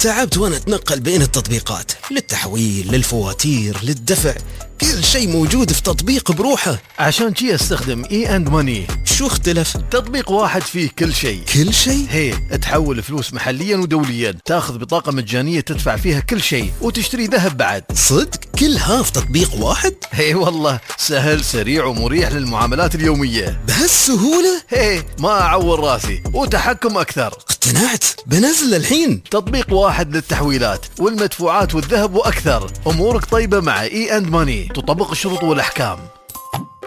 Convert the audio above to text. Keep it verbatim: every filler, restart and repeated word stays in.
تعبت وأنا أتنقل بين التطبيقات، للتحويل، للفواتير، للدفع، كل شيء موجود في تطبيق بروحه. عشان شي استخدم اي اند ماني. شو اختلف؟ تطبيق واحد فيه كل شيء. كل شيء؟ هي تحول فلوس محليا ودوليا، تاخذ بطاقة مجانية تدفع فيها كل شيء، وتشتري ذهب بعد. صدق؟ كلها في تطبيق واحد؟ هي والله سهل، سريع ومريح للمعاملات اليومية. بهالسهولة؟ هي ما أعور راسي، وتحكم أكثر. اقتنعت، بنزل الحين. تطبيق واحد للتحويلات والمدفوعات والذهب وأكثر. أمورك طيبة مع اي اند ماني، تطبق الشروط والأحكام.